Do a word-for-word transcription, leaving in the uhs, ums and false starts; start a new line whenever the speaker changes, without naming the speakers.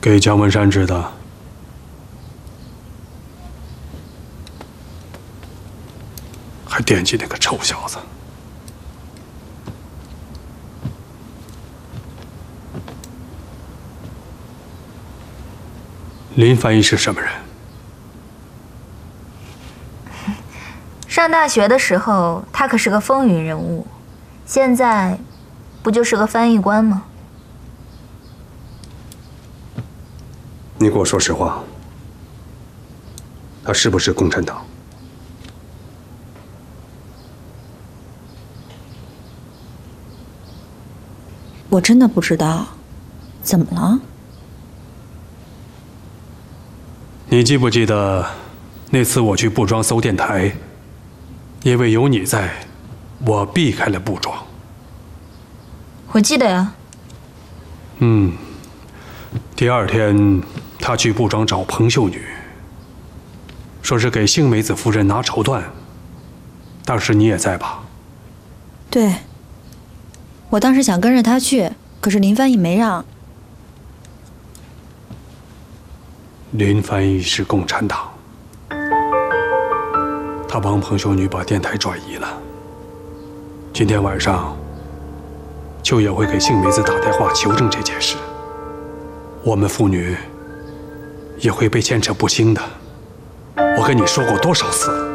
给姜文山知的。还惦记那个臭小子。林翻译是什么人？
上大学的时候，他可是个风云人物，现在不就是个翻译官吗？
你给我说实话，他是不是共产党？
我真的不知道，怎么了？
你记不记得那次我去布庄搜电台，因为有你在，我避开了布庄。
我记得呀。
嗯，第二天他去布庄找彭秀女，说是给杏梅子夫人拿绸缎。当时你也在吧？
对。我当时想跟着他去，可是林翻译没让。
林翻译是共产党，他帮彭秀女把电台转移了。今天晚上，秋野会给杏梅子打电话求证这件事，我们父女也会被牵扯不清的。我跟你说过多少次了？